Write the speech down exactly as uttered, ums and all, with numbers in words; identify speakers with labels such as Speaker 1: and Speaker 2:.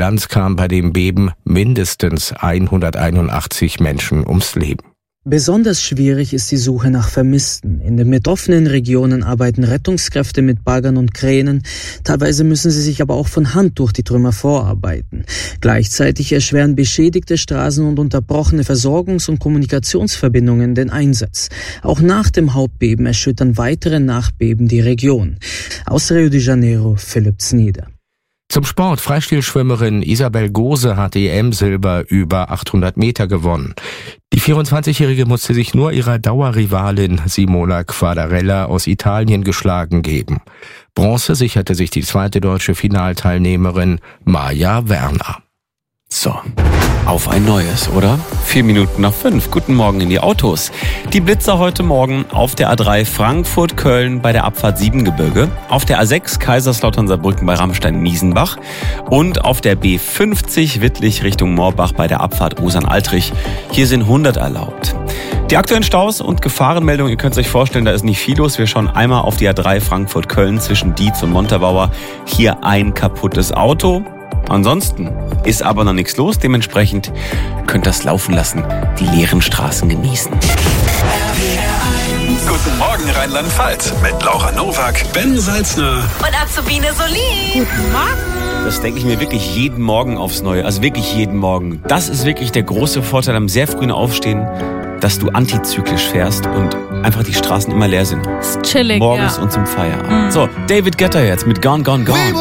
Speaker 1: Bilanz kamen bei dem Beben mindestens hunderteinundachtzig Menschen ums Leben.
Speaker 2: Besonders schwierig ist die Suche nach Vermissten. In den betroffenen Regionen arbeiten Rettungskräfte mit Baggern und Kränen. Teilweise müssen sie sich aber auch von Hand durch die Trümmer vorarbeiten. Gleichzeitig erschweren beschädigte Straßen und unterbrochene Versorgungs- und Kommunikationsverbindungen den Einsatz. Auch nach dem Hauptbeben erschüttern weitere Nachbeben die Region. Aus Rio de Janeiro, Philipp Znieder.
Speaker 1: Zum Sport. Freistilschwimmerin Isabel Gose hat E M-Silber über achthundert Meter gewonnen. Die vierundzwanzigjährige musste sich nur ihrer Dauerrivalin Simona Quadarella aus Italien geschlagen geben. Bronze sicherte sich die zweite deutsche Finalteilnehmerin Maja Werner.
Speaker 3: So, auf ein neues, oder? Vier Minuten nach fünf. Guten Morgen in die Autos. Die Blitzer heute Morgen auf der A drei Frankfurt-Köln bei der Abfahrt Siebengebirge, auf der A sechs Kaiserslautern-Saarbrücken bei Rammstein-Miesenbach und auf der B fünfzig Wittlich Richtung Moorbach bei der Abfahrt Osern-Altrich. Hier sind hundert erlaubt. Die aktuellen Staus und Gefahrenmeldungen, ihr könnt euch vorstellen, da ist nicht viel los. Wir schauen einmal auf die A drei Frankfurt-Köln zwischen Dietz und Montabaur. Hier ein kaputtes Auto. Ansonsten ist aber noch nichts los, dementsprechend könnt ihr das laufen lassen, die leeren Straßen genießen.
Speaker 4: Guten Morgen Rheinland-Pfalz mit Laura Nowak, Ben Salzner
Speaker 5: und Azubine Solin. Guten Morgen.
Speaker 3: Das denke ich mir wirklich jeden Morgen aufs Neue, also wirklich jeden Morgen. Das ist wirklich der große Vorteil am sehr frühen Aufstehen, dass du antizyklisch fährst und einfach die Straßen immer leer sind.
Speaker 5: Ist chillig,
Speaker 3: morgens
Speaker 5: ja.
Speaker 3: Und zum Feierabend. Mhm. So, David Guetta jetzt mit Gone, Gone, Gone.